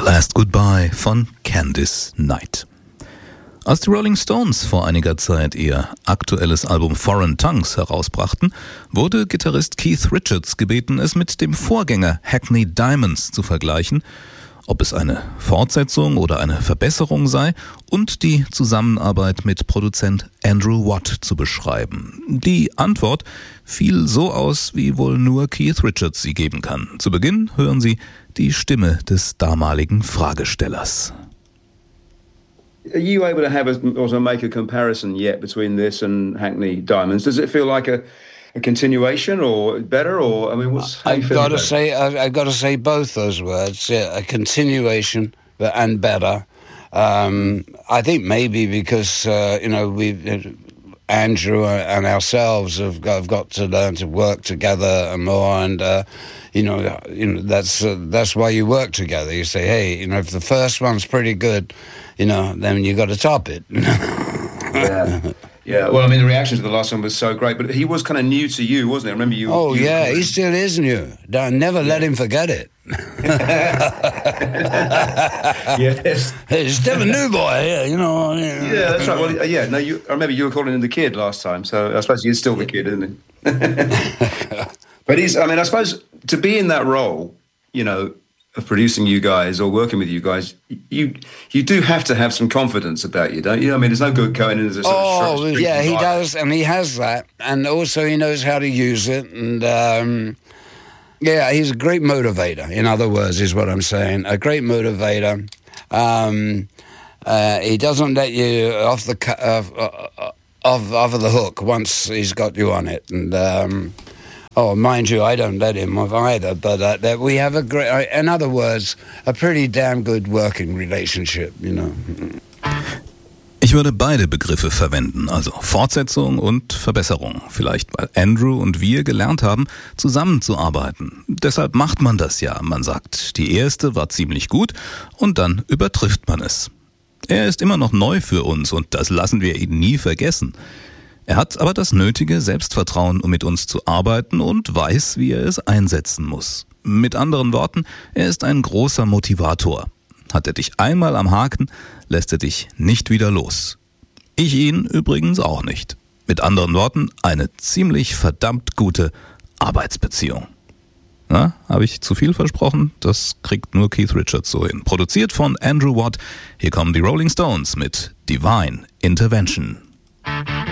Last Goodbye von Candice Night. Als die Rolling Stones vor einiger Zeit ihr aktuelles Album Foreign Tongues herausbrachten, wurde Gitarrist Keith Richards gebeten, es mit dem Vorgänger Hackney Diamonds zu vergleichen, ob es eine Fortsetzung oder eine Verbesserung sei, und die Zusammenarbeit mit Produzent Andrew Watt zu beschreiben. Die Antwort fiel so aus, wie wohl nur Keith Richards sie geben kann. Zu Beginn hören Sie die Stimme des damaligen Fragestellers. Are you able to also make a comparison yet between this and Hackney Diamonds? Does it feel like a continuation or better, or I mean, I've got to say both those words. Yeah, a continuation and better. I think maybe because Andrew and ourselves have got to learn to work together more, and that's why you work together. You say, hey, if the first one's pretty good, then you got to top it. Yeah. Well, I mean, the reaction to the last one was so great, but he was kind of new to you, wasn't he? I remember you. Oh, yeah, he still is new. Never let him forget it. Yes. He's still a new boy, Yeah, that's right. Well, I remember you were calling him the kid last time, so I suppose he's still the kid, isn't he? But I suppose to be in that role, of producing you guys or working with you guys, you do have to have some confidence about you, don't you? I mean, there's no good going in as a sort of he does, and he has that, and also he knows how to use it, and he's a great motivator. In other words, is what I'm saying, a great motivator. He doesn't let you off the hook once he's got you on it, and. Mind you, I don't let him off either, but we have in other words, a pretty damn good working relationship, Ich würde beide Begriffe verwenden, also Fortsetzung und Verbesserung. Vielleicht, weil Andrew und wir gelernt haben, zusammenzuarbeiten. Deshalb macht man das ja. Man sagt, die erste war ziemlich gut und dann übertrifft man es. Er ist immer noch neu für uns und das lassen wir ihn nie vergessen. Er hat aber das nötige Selbstvertrauen, um mit uns zu arbeiten, und weiß, wie er es einsetzen muss. Mit anderen Worten, er ist ein großer Motivator. Hat er dich einmal am Haken, lässt er dich nicht wieder los. Ich ihn übrigens auch nicht. Mit anderen Worten, eine ziemlich verdammt gute Arbeitsbeziehung. Na, habe ich zu viel versprochen? Das kriegt nur Keith Richards so hin. Produziert von Andrew Watt. Hier kommen die Rolling Stones mit Divine Intervention.